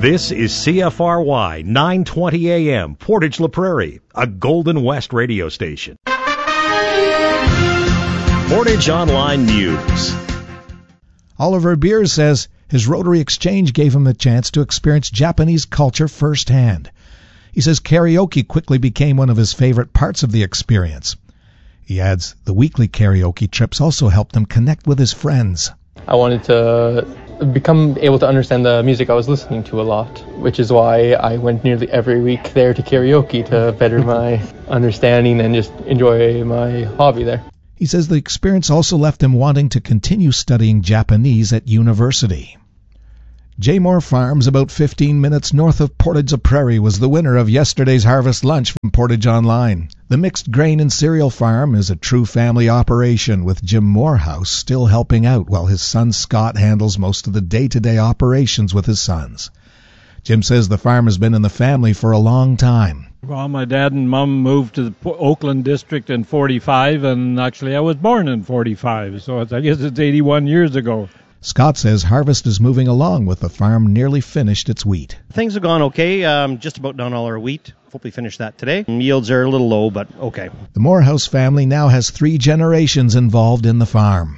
This is CFRY 920 AM, Portage La Prairie, a Golden West radio station. Portage Online News. Oliver Beers says his Rotary Exchange gave him the chance to experience Japanese culture firsthand. He says karaoke quickly became one of his favorite parts of the experience. He adds the weekly karaoke trips also helped him connect with his friends. I wanted to become able to understand the music I was listening to a lot, which is why I went nearly every week there to karaoke to better my understanding and just enjoy my hobby there. He says the experience also left him wanting to continue studying Japanese at university. Jaymore Farms, about 15 minutes north of Portage La Prairie, was the winner of yesterday's harvest lunch from Portage Online. The mixed grain and cereal farm is a true family operation, with Jim Morehouse still helping out while his son Scott handles most of the day-to-day operations with his sons. Jim says the farm has been in the family for a long time. Well, my dad and mom moved to the Oakland district in 45, and actually I was born in 45, so I guess it's 81 years ago. Scott says harvest is moving along with the farm nearly finished its wheat. Things have gone okay. Just about done all our wheat. Hope we finish that today. Yields are a little low, but okay. The Morehouse family now has 3 generations involved in the farm.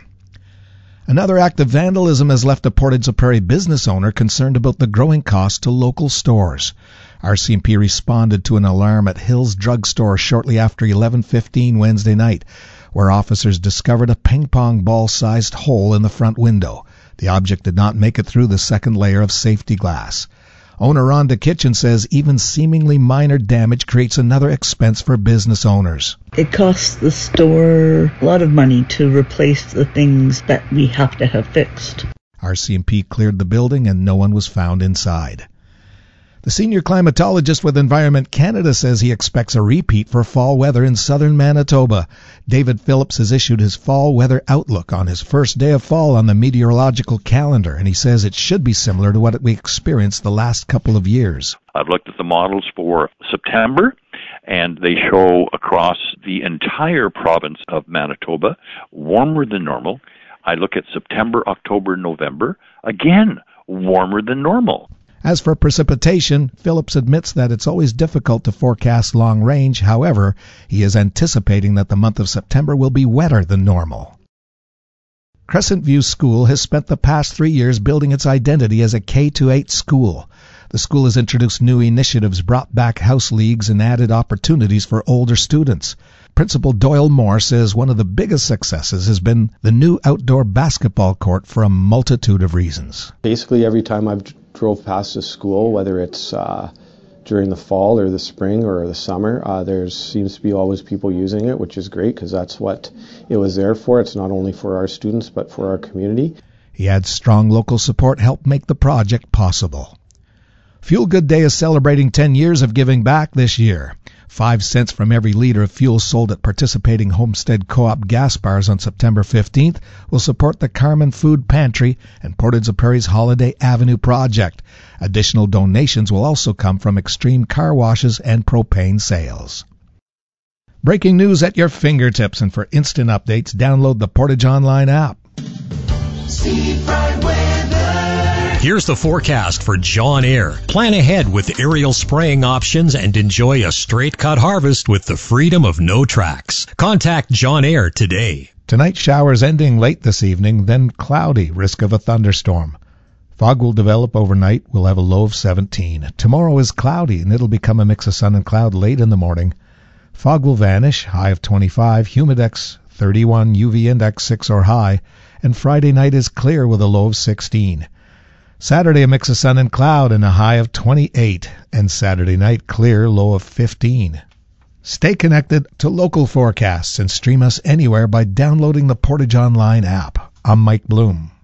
Another act of vandalism has left a Portage La Prairie business owner concerned about the growing cost to local stores. RCMP responded to an alarm at Hills Drug Store shortly after 11:15 Wednesday night, where officers discovered a ping-pong ball-sized hole in the front window. The object did not make it through the second layer of safety glass. Owner Rhonda Kitchen says even seemingly minor damage creates another expense for business owners. It costs the store a lot of money to replace the things that we have to have fixed. RCMP cleared the building and no one was found inside. The senior climatologist with Environment Canada says he expects a repeat for fall weather in southern Manitoba. David Phillips has issued his fall weather outlook on his first day of fall on the meteorological calendar, and he says it should be similar to what we experienced the last couple of years. I've looked at the models for September, and they show across the entire province of Manitoba warmer than normal. I look at September, October, November, again, warmer than normal. As for precipitation, Phillips admits that it's always difficult to forecast long range. However, he is anticipating that the month of September will be wetter than normal. Crescent View School has spent the past 3 years building its identity as a K-8 school. The school has introduced new initiatives, brought back house leagues, and added opportunities for older students. Principal Doyle Moore says one of the biggest successes has been the new outdoor basketball court for a multitude of reasons. Basically, every time I've drove past this school, whether it's during the fall or the spring or the summer, there seems to be always people using it, which is great because that's what it was there for. It's not only for our students but for our community. He adds strong local support helped make the project possible. Fuel Good Day is celebrating 10 years of giving back this year. 5 cents from every liter of fuel sold at participating Homestead Co-op gas bars on September 15th will support the Carmen Food Pantry and Portage La Prairie's Holiday Avenue project. Additional donations will also come from Extreme Car Washes and propane sales. Breaking news at your fingertips, and for instant updates, download the Portage Online app. Here's the forecast for John Eyre. Plan ahead with aerial spraying options and enjoy a straight-cut harvest with the freedom of no tracks. Contact John Eyre today. Tonight, showers ending late this evening, then cloudy, risk of a thunderstorm. Fog will develop overnight. We'll have a low of 17. Tomorrow is cloudy, and it'll become a mix of sun and cloud late in the morning. Fog will vanish, high of 25, humidex 31, UV index 6 or high, and Friday night is clear with a low of 16. Saturday, a mix of sun and cloud and a high of 28, and Saturday night clear, low of 15. Stay connected to local forecasts and stream us anywhere by downloading the Portage Online app. I'm Mike Bloom.